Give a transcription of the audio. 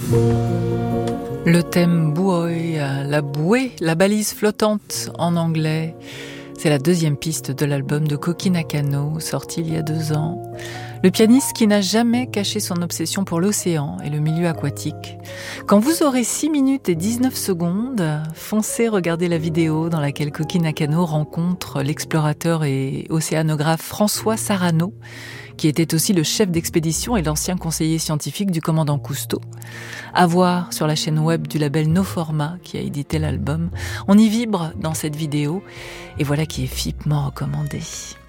Le thème buoy, la bouée, la balise flottante en anglais. C'est la deuxième piste de l'album de Koki Nakano, sorti il y a 2 ans. Le pianiste qui n'a jamais caché son obsession pour l'océan et le milieu aquatique. Quand vous aurez 6 minutes et 19 secondes, foncez regarder la vidéo dans laquelle Koki Nakano rencontre l'explorateur et océanographe François Sarano, qui était aussi le chef d'expédition et l'ancien conseiller scientifique du commandant Cousteau. À voir sur la chaîne web du label No Format qui a édité l'album. On y vibre dans cette vidéo et voilà qui est FIPement recommandé.